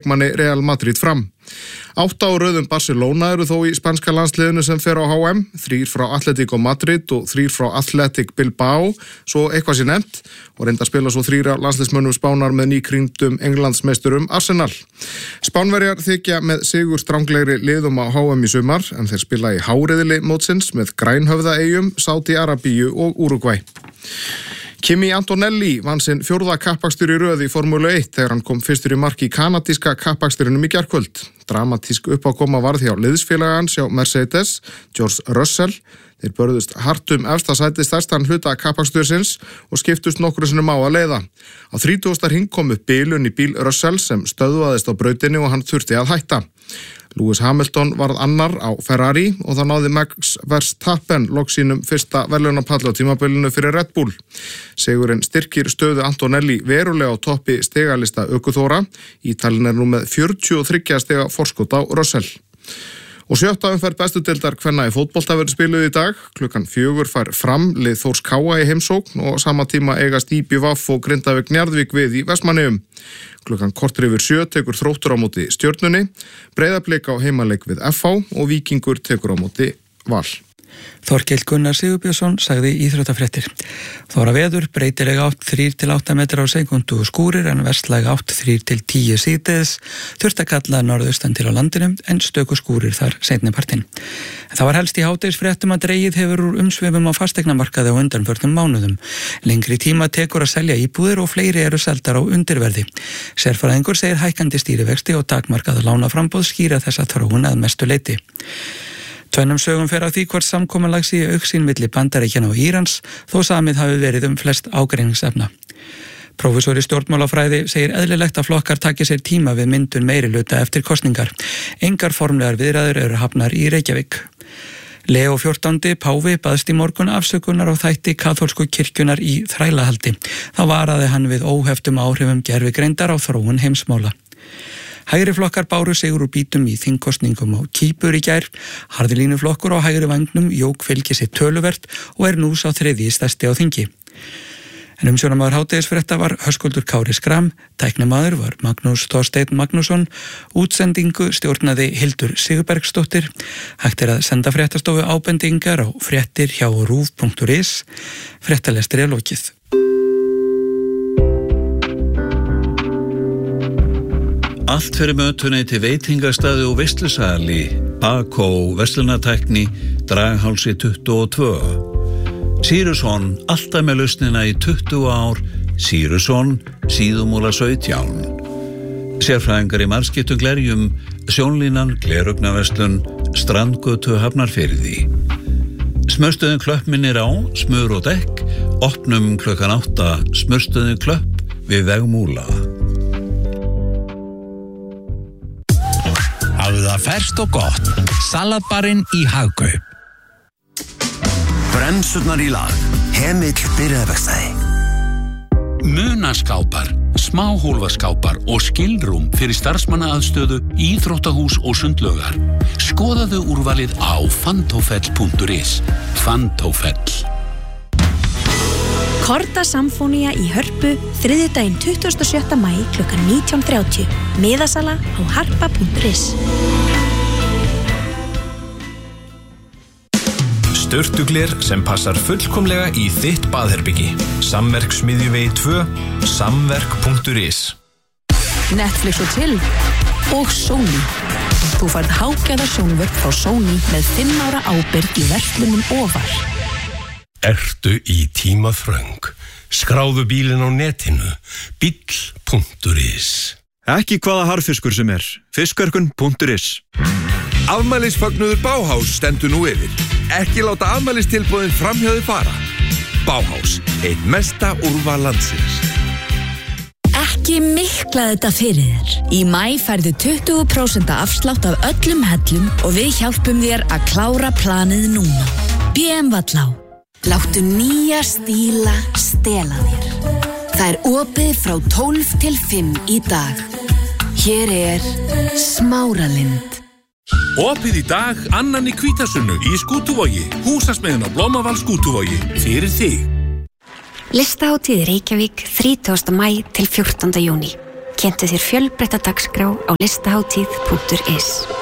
leikmanni Real Madrid fram. 8 á röðum Barcelona eru þó í spanska landsliðinu sem fer á HM, 3 frá Atletico Madrid og 3 frá Athletic Bilbao, svo eitthvað sé nefnt, og reynda að spila svo 3 landsliðsmönnum Spánar með nýkringdum Englandsmeisturum Arsenal. Spánverjar þykja með sigur stranglegri liðum á HM í sumar, en þeir spila í háriðili mótsins með Grænhöfðaeyjum, Sádi-Arabíu og Úrúgvæ. Kimi Antonelli vann sinn 4. kappakstur í röð í Formúlu 1 þegar hann kom fyrstur í mark í kanadíska kappaksturinn í gærkvöld. Dramatísk uppákoma varð hjá liðsfélagans hjá Mercedes, George Russell. Þeir börðust hart efsta sæti stærstan hluta kappaksstursins og skiptust nokkru sinnum á að leiða. Á 30. hring kom upp bilun í bíl Russell sem stöðvaðist á brautinni og hann þurfti að hætta. Lewis Hamilton varð annar á Ferrari og það náði Max Verstappen loks sínum fyrsta verðlaunapalli á tímabilinu fyrir Red Bull. Sigurinn styrkir stöðu Antonelli verulega á toppi stigalista ökuþóra. Ítalinn nú með 43 stiga forskot á Russell. Og 7. umferð bestu deildar kvenna í fótbolta verður spiluð í dag. Klukkan 4 fær Fram lið Þórs Káa í heimsókn og sama tíma eigast IBVF og Grindavík Njarðvík við í Vestmannaeyjum. Klukkan korter yfir 7 tekur Þróttur á móti Stjörnunni, Breiðablik á heimaleik við FH og Víkingur tekur á móti Val. Þorkell Gunnar Sigurbjörnsson sagði íþróttafréttir. Þóra veður, breytileg átt 3-8 metrar á sekúndu og skúrir en vestlæg átt 3-10 síðdegis, þurft að kalla norðaustan til á landinu en stöku skúrir þar seinnipartinn. Það var helst í hádegisfréttum að dregið hefur úr umsvifum á fasteignamarkaði á undanförnum mánuðum. Lengri tíma tekur að selja íbúðir og fleiri eru seldar á undirverði. Sérfræðingur segir hækkandi stýrivexti og takmarkaða lánaframboð skýra þessa þróun að mestu leyti. Tvennum sögum fer á því hvort samkomulag sé augsýn milli Bandaríkjanna og Írans, þó samið hafi verið flest ágreiningsefna. Prófessor í stjórnmálafræði segir eðlilegt að flokkar taki sér tíma við myndun meirihluta eftir kosningar. Engar formlegar viðræður eru hafnar í Reykjavík. Leo 14. páfi baðst í morgun afsökunar á þætti kaþólsku kirkjunar í þrælahaldi. Þá varaði hann við óheftum áhrifum gervigreindar á þróun heimsmála. Hægri flokkar báru sigur úr bítum í þingkosningum á Kýpur í gær. Harðilínuflokkur á hægri vangnum jók fylgi sitt töluvert og nú sá 3. stærsti á þingi. En umsjónamaður hádegisfrétta var Höskuldur Kári Skram, tæknimaður var Magnús Þorsteinn Magnússon, útsendingu stjórnaði Hildur Sigurbergsdóttir. Hægt að senda fréttastofu ábendingar á fréttir hjá ruv.is. Fréttalestri lokið. Allt fyrir mötunni til veitingastæði og veislusali, Bakó, verslunartækni, Draghálsi 22. Sýrusson, alltaf með lausnina í 20 ár, Sýrusson, Síðumúla 17. Sérfræðingar í margskiptum glerjum, Sjónlínan, Glerugnaverslun, Strandgötu Hafnarfirði. Smörstöðin Klöpp minnir á, smör og dekk, opnum klukkan 8, smörstöðin Klöpp við veg Múla. Hafðu það ferskt og gott. Salatbarinn í Hagkaup. Bremsurnar í lag. Hemill byrjaðverkstæði. Munaskápar, smáhólfaskápar og skilrúm fyrir starfsmannaaðstöðu, íþróttahús og sundlaugar. Skoðaðu úrvalið á fantofell.is. Fantofell. Korda Samfónía í Hörpu, þriðjudaginn 27. maí klukkan 19:30. Miðasala á harpa.is. Sturtugler sem passar fullkomlega í þitt baðherbyggi. Samverk Smiðjuvegi 2, samverk.is. Netflix og chill og Sony. Þú færð hágæða sjónvörp frá Sony með 5 ára ábyrgð í verslunum ofar. Ertu í tímaþröng? Skráðu bílinn á netinu. Bíll.is. Ekki hvaða harðfiskur sem fiskverkun.is. Afmælisfagnuður Bauhaus stendur nú yfir. Ekki láta afmælistilboðin framhjá þig fara. Bauhaus, eitt mesta úrval landsins. Ekki mikla þetta fyrir þér. Í maí færðu 20% afslátt af öllum hellum og við hjálpum þér að klára planið núna. BM Vallá. Láttu nýja stíla stela þér. Það opið frá 12 til 5 í dag. Hér Smáralind. Opið í dag, annan í Hvítasunnu í Skútuvogi. Húsasmiðjun á Blómavall Skútuvogi. Fyrir þig. Listahátíð Reykjavík 30. maí til 14. júní. kynntu þér fjölbreytta dagskrá á listahátíð.is.